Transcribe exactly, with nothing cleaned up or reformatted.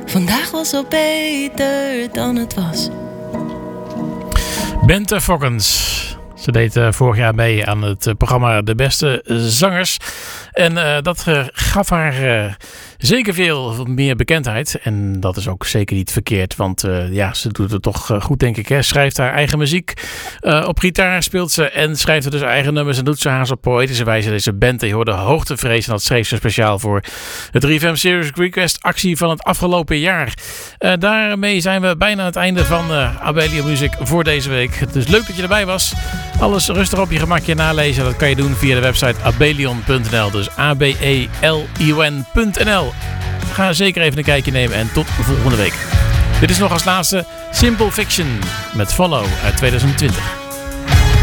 Vandaag was al beter dan het was. Bente Fokkens. Ze deed uh, vorig jaar mee aan het uh, programma De Beste Zangers. En uh, dat uh, gaf haar uh, zeker veel meer bekendheid. En dat is ook zeker niet verkeerd. Want uh, ja, ze doet het toch uh, goed, denk ik. Hè? Schrijft haar eigen muziek. Uh, op gitaar speelt ze en schrijft er dus haar eigen nummers. En doet ze haar op poëtische wijze. Deze Bente, je hoorde Hoogtevrees. En dat schreef ze speciaal voor de drie F M Serious Request actie van het afgelopen jaar. Uh, daarmee zijn we bijna aan het einde van uh, Abelian Music voor deze week. Het is leuk dat je erbij was. Alles rustig op je gemakje nalezen. Dat kan je doen via de website abelion punt n l. Dus A B E L I O N punt n l. Ga zeker even een kijkje nemen en tot volgende week. Dit is nog als laatste Simple Fiction met Follow uit twintig twintig.